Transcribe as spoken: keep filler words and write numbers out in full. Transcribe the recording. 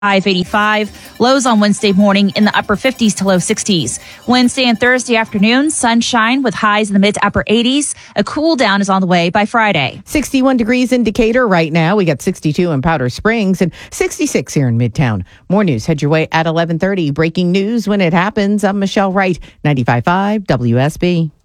High of eighty-five. Lows on Wednesday morning in the upper fifties to low sixties. Wednesday and Thursday afternoon, sunshine with highs in the mid to upper eighties. A cool down is on the way by Friday. sixty-one degrees in Decatur right now. We got sixty-two in Powder Springs and sixty-six here in Midtown. More news head your way at eleven thirty. Breaking news when it happens. I'm Michelle Wright, ninety-five point five W S B.